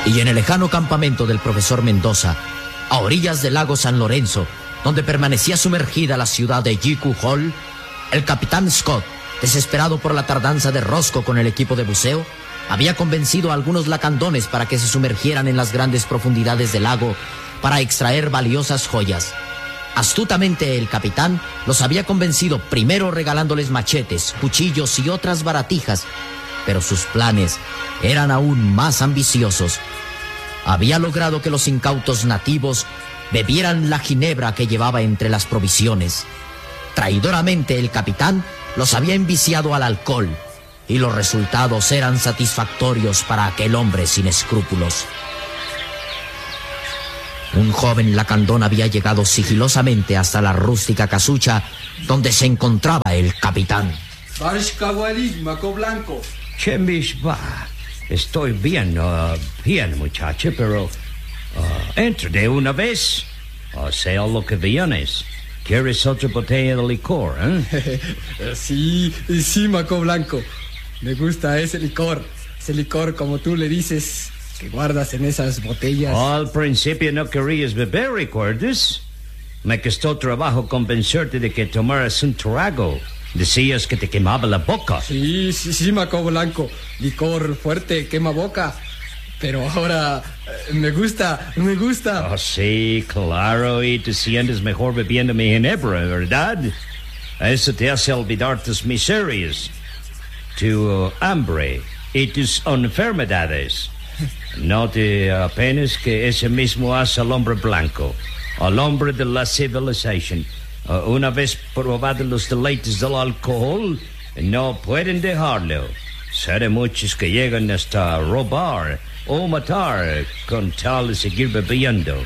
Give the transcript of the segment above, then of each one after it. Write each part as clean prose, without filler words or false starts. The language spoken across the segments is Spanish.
Y en el lejano campamento del profesor Mendoza, a orillas del lago San Lorenzo, donde permanecía sumergida la ciudad de Jiku Hall, el capitán Scott, desesperado por la tardanza de Roscoe con el equipo de buceo, había convencido a algunos lacandones para que se sumergieran en las grandes profundidades del lago para extraer valiosas joyas. Astutamente el capitán los había convencido primero regalándoles machetes, cuchillos y otras baratijas, pero sus planes eran aún más ambiciosos. Había logrado que los incautos nativos bebieran la ginebra que llevaba entre las provisiones. Traidoramente el capitán los había enviciado al alcohol, y los resultados eran satisfactorios para aquel hombre sin escrúpulos. Un joven lacandón había llegado sigilosamente hasta la rústica casucha donde se encontraba el capitán. Maco Blanco. Chembishba, estoy bien, bien, muchacho, pero entra de una vez, o sea lo que vienes. ¿Quieres otra botella de licor, Sí, Maco Blanco. Me gusta ese licor como tú le dices, que guardas en esas botellas. Al principio no querías beber, ¿recuerdas? Me costó trabajo convencerte de que tomaras un trago. Decías que te quemaba la boca. Sí, Maco Blanco. Licor fuerte, quema boca. Pero ahora me gusta. Oh, sí, claro, y te sientes mejor bebiendo mi ginebra, ¿verdad? Eso te hace olvidar tus miserias, tu hambre y tus enfermedades. No te apenas que ese mismo hace al hombre blanco, al hombre de la civilización. Una vez probado los deleites del alcohol, no pueden dejarlo. Sé de muchos que llegan hasta robar o matar con tal de seguir bebiendo.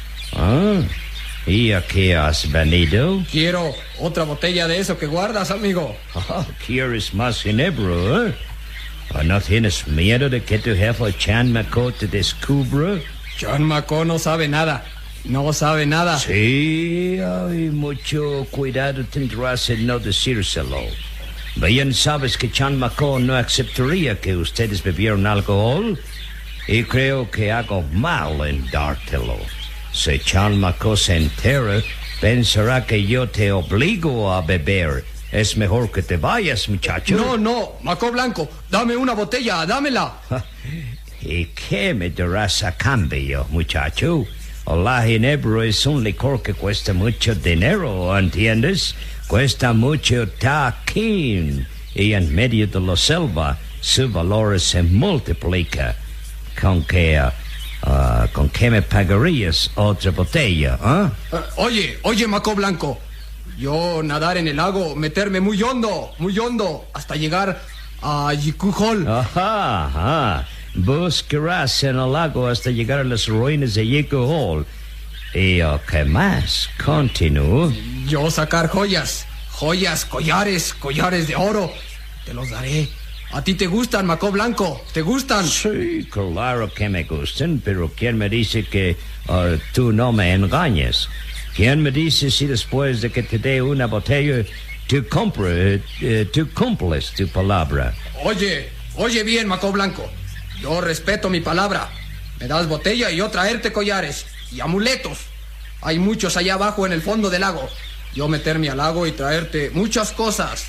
¿Y a qué has venido? Quiero otra botella de eso que guardas, amigo. ¿Quieres más ginebra, ¿No tienes miedo de que tu jefe Chan Maco te descubra? Chan Maco no sabe nada. No sabe nada. Sí, hay mucho cuidado tendrás en no decírselo. Bien sabes que Chan Maco no aceptaría que ustedes bebieran alcohol, y creo que hago mal en dártelo. Si Chan Maco se entera, pensará que yo te obligo a beber. Es mejor que te vayas, muchacho. No, Maco Blanco, dame una botella, dámela. ¿Y qué me darás a cambio, muchacho? La ginebra es un licor que cuesta mucho dinero, ¿entiendes? Cuesta mucho taquín, y en medio de la selva su valor se multiplica. ¿Con qué me pagarías otra botella, Oye, Maco Blanco, yo nadar en el lago, meterme muy hondo, hasta llegar a Jiku Hall. Ajá. Buscarás en el lago hasta llegar a las ruinas de Jiku Hall. ¿Y qué más? Continúo. Yo sacar joyas, collares de oro. Te los daré. ¿A ti te gustan, Maco Blanco? ¿Te gustan? Sí, claro que me gustan, pero ¿quién me dice que tú no me engañes? ¿Quién me dice si después de que te dé una botella tú cumples tu palabra? Oye bien, Maco Blanco. Yo respeto mi palabra. Me das botella y yo traerte collares y amuletos. Hay muchos allá abajo en el fondo del lago. Yo meterme al lago y traerte muchas cosas.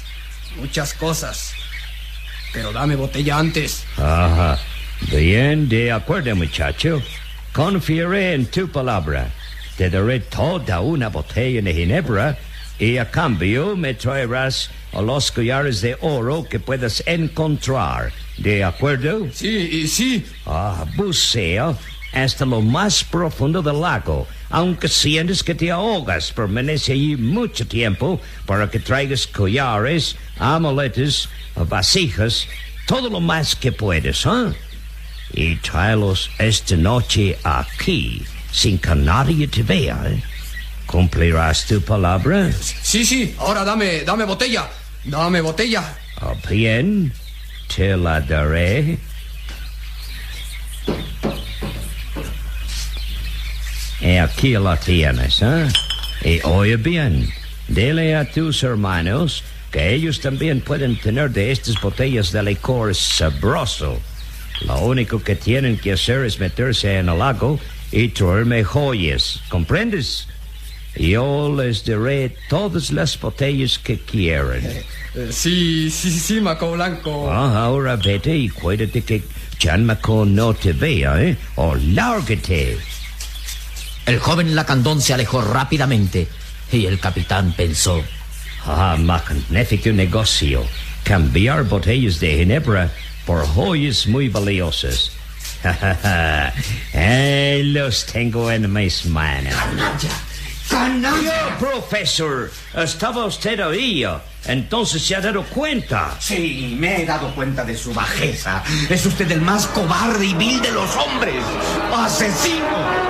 Pero dame botella antes. Ajá. Bien, de acuerdo, muchacho. Confiaré en tu palabra. Te daré toda una botella de ginebra y a cambio me traerás a los collares de oro que puedas encontrar. ¿De acuerdo? Sí. Bucea hasta lo más profundo del lago. Aunque sientes que te ahogas, permanece allí mucho tiempo para que traigas collares, amuletos, vasijas, todo lo más que puedes, Y tráelos esta noche aquí, sin que nadie te vea, ¿Cumplirás tu palabra? Sí. Ahora dame botella. Dame botella. Bien, te la daré. Y aquí la tienes, Y oye bien, dile a tus hermanos que ellos también pueden tener de estas botellas de licor sabroso. Lo único que tienen que hacer es meterse en el lago y traerme joyas, ¿comprendes? Yo les daré todas las botellas que quieran. Sí, Maco Blanco. Ahora vete y cuídate que Jan Maco no te vea, ¿eh? ¡O lárgate! El joven lacandón se alejó rápidamente y el capitán pensó: magnífico negocio. Cambiar botellas de ginebra por joyas muy valiosas. Los tengo en mis manos. ¡Canalla! Profesor, estaba usted ahí. Entonces se ha dado cuenta. Sí, me he dado cuenta de su bajeza. Es usted el más cobarde y vil de los hombres. ¡Asesino!